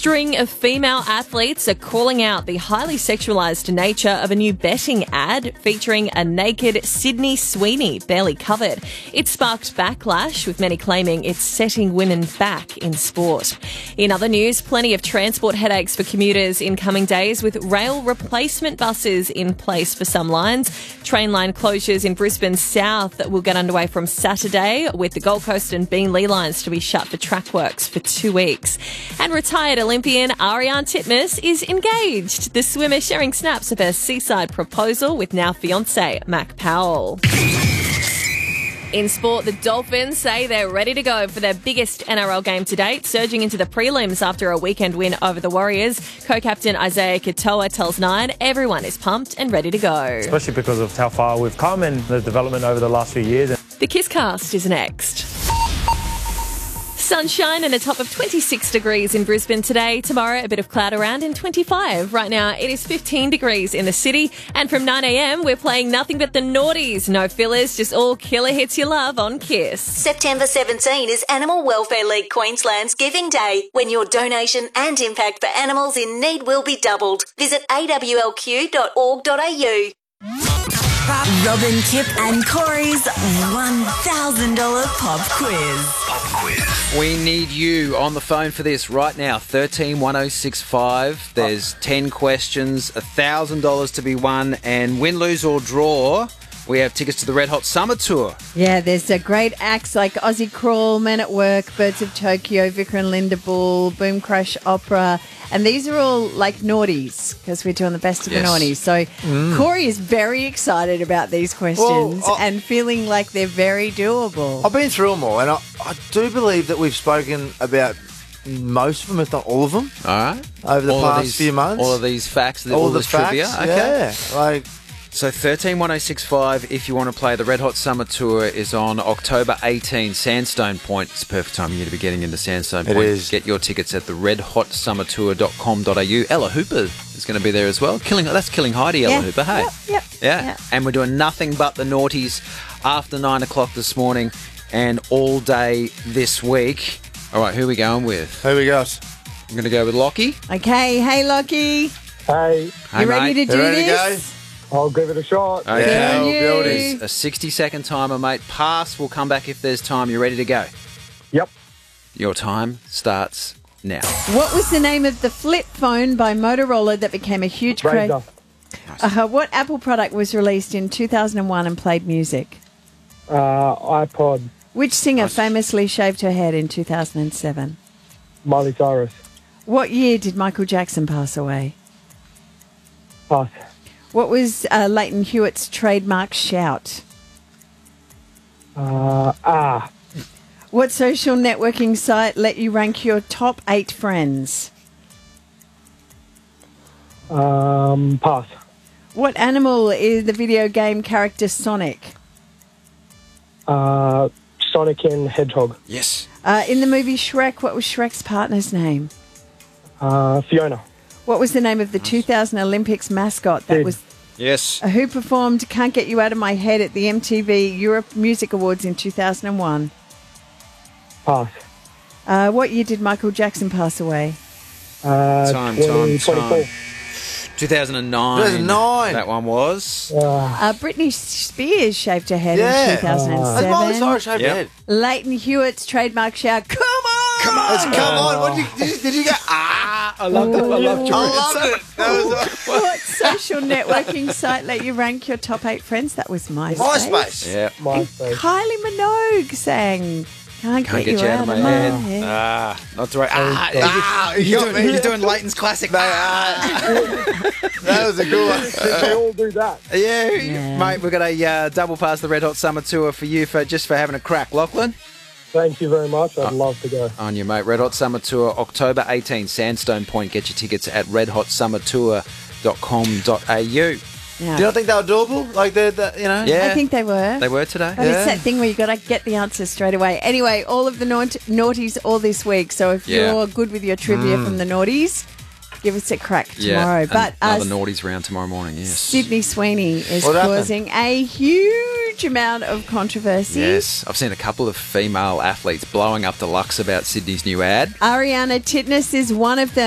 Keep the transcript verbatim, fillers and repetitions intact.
string of female athletes are calling out the highly sexualised nature of a new betting ad featuring a naked Sydney Sweeney, barely covered. It sparked backlash, with many claiming it's setting women back in sport. In other news, plenty of transport headaches for commuters in coming days, with rail replacement buses in place for some lines. Train line closures in Brisbane South will get underway from Saturday, with the Gold Coast and Beenleigh lines to be shut for track works for two weeks. And retired Olympian Ariane Titmus is engaged. The swimmer sharing snaps of her seaside proposal with now fiancé Mac Powell. In sport, the Dolphins say they're ready to go for their biggest N R L game to date, surging into the prelims after a weekend win over the Warriors. Co-captain Isaiah Katoa tells Nine everyone is pumped and ready to go. Especially because of how far we've come and the development over the last few years. The Kisscast is next. Sunshine and a top of twenty-six degrees in Brisbane today. Tomorrow, a bit of cloud around and twenty-five. Right now, it is fifteen degrees in the city. And from nine a.m, we're playing nothing but the naughties. No fillers, just all killer hits you love on Kiss. September seventeenth is Animal Welfare League Queensland's Giving Day, when your donation and impact for animals in need will be doubled. Visit a w l q dot org dot a u. Robin, Kip and Corey's one thousand dollars pop quiz. Pop quiz. We need you on the phone for this right now. thirteen one oh six five. There's ten questions, one thousand dollars to be won, and win, lose or draw, we have tickets to the Red Hot Summer Tour. Yeah, there's a great acts like Aussie Crawl, Men at Work, Birds of Tokyo, Vicar and Linda Bull, Boom Crush Opera. And these are all like naughties, because we're doing the best of Yes. the naughties. So mm. Corey is very excited about these questions Well, I- and feeling like they're very doable. I've been through them all, and I, I do believe that we've spoken about most of them, if not all of them, All right. over the all of past these, few months. All of these facts, all, all of the this trivia. facts, Okay. yeah. Like, So thirteen one oh six five, if you want to play, the Red Hot Summer Tour is on October eighteenth, Sandstone Point. It's the perfect time of year to be getting into Sandstone It Point. is. Get your tickets at the red hot summer tour dot com dot a u. Ella Hooper is going to be there as well. Killing, That's Killing Heidi, Ella Yeah. Hooper, hey? Yep, yep, Yeah. yep. And we're doing nothing but the naughties after nine o'clock this morning and all day this week. All right, who are we going with? who we got? I'm going to go with Lockie. Okay, hey Lockie, Hey, Hey, you ready mate. to do You ready to this? I'll give it a shot. Okay. Yeah, you. we'll build it. It's a sixty-second timer, mate. Pass. We'll come back if there's time. You ready to go? Yep. Your time starts now. What was the name of the flip phone by Motorola that became a huge craze? Razor. Uh, what Apple product was released in two thousand one and played music? Uh, iPod. Which singer famously shaved her head in two thousand seven? Miley Cyrus. What year did Michael Jackson pass away? Pass. What was uh, Leighton Hewitt's trademark shout? Uh, ah. What social networking site let you rank your top eight friends? Um, pass. What animal is the video game character Sonic? Uh, Sonic and Hedgehog. Yes. Uh, in the movie Shrek, what was Shrek's partner's name? Uh, Fiona. What was the name of the two thousand Olympics mascot that Sid. was Yes. uh, who performed Can't Get You Out of My Head at the M T V Europe Music Awards in two thousand one? Pass. Uh, what year did Michael Jackson pass away? Uh, Time, twenty, time, twenty-four. time. two thousand nine. two thousand nine. That one was. Uh, Uh, Britney Spears shaved her head Yeah. in two thousand That's Miley seven. Cyrus shaved Yep. her head. Leighton Hewitt's trademark shout, come on! Come on! It's, come on! What did, you, did, you, did you go? Ah! I loved it. I loved I loved it. That was What social networking site let you rank your top eight friends? That was MySpace. MySpace. Yeah. MySpace. Kylie Minogue sang, Can't, Can't get, you out, of my head. Ah, not the right. Ah, Ah, you you're, got doing, me. you're doing Leighton's classic. mate. Ah. That was a good one. They all do that. Yeah, Yeah. mate, we've got a uh, double pass the Red Hot Summer Tour for you for just for having a crack. Lachlan? Thank you very much. I'd love to go. On you, mate. Red Hot Summer Tour, October eighteenth, Sandstone Point. Get your tickets at red hot summer tour dot com dot a u. Yeah. Do you not think they were doable? Like, they're, they're, you know? Yeah. I think they were. They were today. But it's that thing where you got to get the answers straight away. Anyway, all of the naut- naughties all this week. So if Yeah. you're good with your trivia Mm. from the naughties, give us a crack Yeah, tomorrow. and But uh, another naughties round tomorrow morning, yes. Sydney Sweeney is What happened? causing a huge amount of controversy. Yes, I've seen a couple of female athletes blowing up the Lux about Sydney's new ad. Ariana Titmus is one of them.